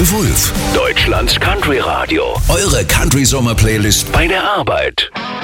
The Wolf, Deutschlands Country Radio. Eure Country-Sommer-Playlist bei der Arbeit.